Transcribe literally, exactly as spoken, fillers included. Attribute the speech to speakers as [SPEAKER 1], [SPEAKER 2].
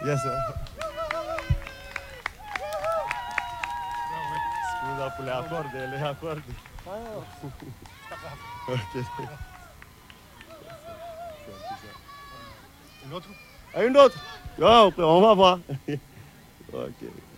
[SPEAKER 1] Yes, sir. Scusa per le accorde, le accorde. Ok.
[SPEAKER 2] Une autre?
[SPEAKER 1] Ah, une autre? Oh, on va voir. Ok.